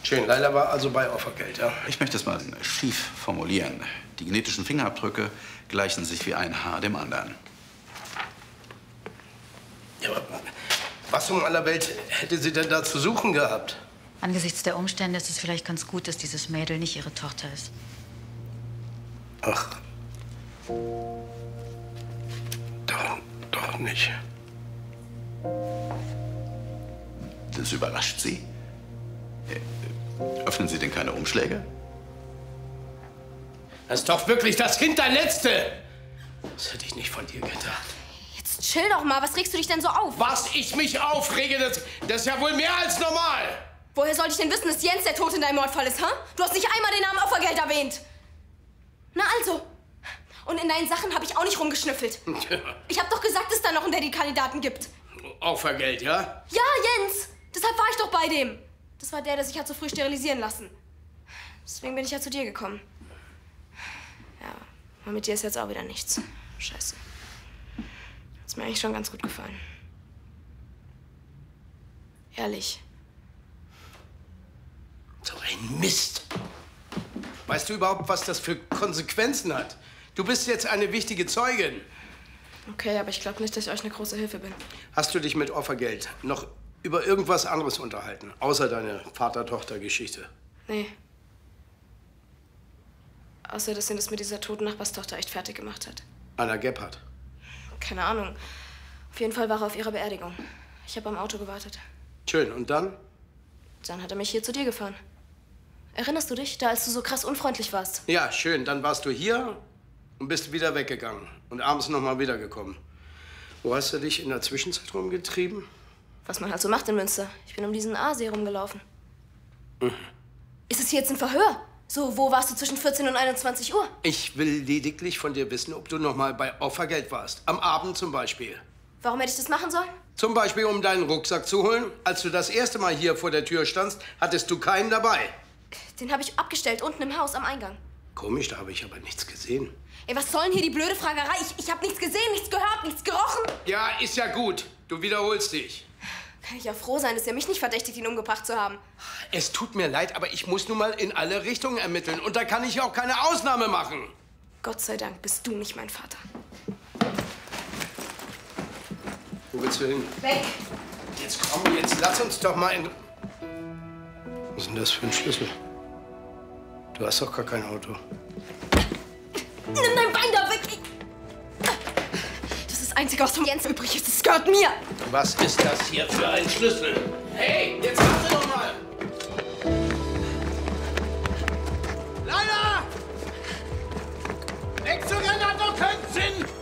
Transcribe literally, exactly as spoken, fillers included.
Schön, Leila war also bei Opfergeld, ja? Ich möchte es mal schief formulieren. Die genetischen Fingerabdrücke gleichen sich wie ein Haar dem anderen. Ja, aber was um aller Welt hätte sie denn da zu suchen gehabt? Angesichts der Umstände ist es vielleicht ganz gut, dass dieses Mädel nicht ihre Tochter ist. Ach. Doch, doch nicht. Das überrascht Sie? Öffnen Sie denn keine Umschläge? Das ist doch wirklich das Hinterletzte! Das hätte ich nicht von dir gedacht. Jetzt chill doch mal, was regst du dich denn so auf? Was ich mich aufrege, das, das ist ja wohl mehr als normal! Woher sollte ich denn wissen, dass Jens der Tod in deinem Mordfall ist, ha? Du hast nicht einmal den Namen Opfergeld erwähnt. Na also. Und in deinen Sachen habe ich auch nicht rumgeschnüffelt. Ja. Ich habe doch gesagt, dass es da noch einen Daddy-Kandidaten gibt. Opfergeld, ja? Ja, Jens! Deshalb war ich doch bei dem. Das war der, der sich hat so früh sterilisieren lassen. Deswegen bin ich ja zu dir gekommen. Ja, aber mit dir ist jetzt auch wieder nichts. Scheiße. Hat's mir eigentlich schon ganz gut gefallen. Ehrlich. So ein Mist. Weißt du überhaupt, was das für Konsequenzen hat? Du bist jetzt eine wichtige Zeugin. Okay, aber ich glaube nicht, dass ich euch eine große Hilfe bin. Hast du dich mit Opfergeld noch über irgendwas anderes unterhalten, außer deine Vater-Tochter-Geschichte? Nee. Außer, dass ihn das mit dieser toten Nachbarstochter echt fertig gemacht hat. Anna Gebhardt. Keine Ahnung. Auf jeden Fall war er auf ihrer Beerdigung. Ich habe am Auto gewartet. Schön, und dann? Dann hat er mich hier zu dir gefahren. Erinnerst du dich, da als du so krass unfreundlich warst? Ja, schön. Dann warst du hier und bist wieder weggegangen. Und abends noch mal wiedergekommen. Wo hast du dich in der Zwischenzeit rumgetrieben? Was man halt so macht in Münster. Ich bin um diesen Aasee rumgelaufen. Mhm. Ist es hier jetzt ein Verhör? So, wo warst du zwischen vierzehn und einundzwanzig Uhr? Ich will lediglich von dir wissen, ob du noch mal bei Opfergeld warst. Am Abend zum Beispiel. Warum hätte ich das machen sollen? Zum Beispiel, um deinen Rucksack zu holen. Als du das erste Mal hier vor der Tür standst, hattest du keinen dabei. Den habe ich abgestellt, unten im Haus am Eingang. Komisch, da habe ich aber nichts gesehen. Ey, was soll denn hier die blöde Fragerei? Ich, ich habe nichts gesehen, nichts gehört, nichts gerochen. Ja, ist ja gut. Du wiederholst dich. Kann ich ja froh sein, dass er mich nicht verdächtigt, ihn umgebracht zu haben. Es tut mir leid, aber ich muss nun mal in alle Richtungen ermitteln. Und da kann ich auch keine Ausnahme machen. Gott sei Dank bist du nicht mein Vater. Wo willst du hin? Weg! Jetzt komm, jetzt lass uns doch mal in... Was ist denn das für ein Schlüssel? Du hast doch gar kein Auto. Nimm dein Bein da weg! Das ist das Einzige, was von Jens übrig ist. Das gehört mir! Was ist das hier für ein Schlüssel? Hey, jetzt warte doch mal! Leila! Wegzurennen hat doch keinen Sinn!